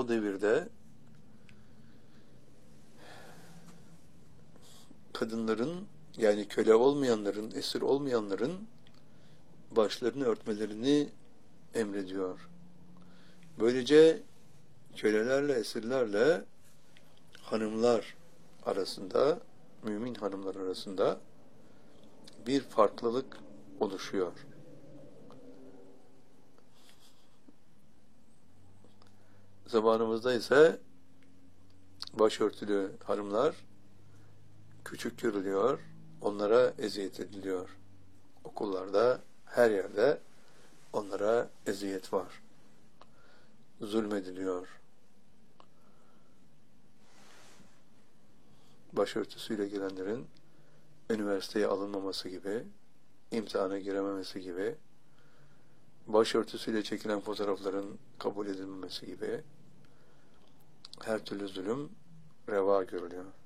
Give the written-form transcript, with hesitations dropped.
o devirde kadınların, yani köle olmayanların, esir olmayanların başlarını örtmelerini emrediyor. Böylece kölelerle, esirlerle hanımlar arasında, mümin hanımlar arasında bir farklılık oluşuyor. Zamanımızda ise başörtülü hanımlar küçük görülüyor, onlara eziyet ediliyor. Okullarda, her yerde onlara eziyet var. Zulmediliyor. Başörtüsüyle gelenlerin üniversiteye alınmaması gibi, imtihana girememesi gibi, başörtüsüyle çekilen fotoğrafların kabul edilmemesi gibi her türlü zulüm reva görülüyor.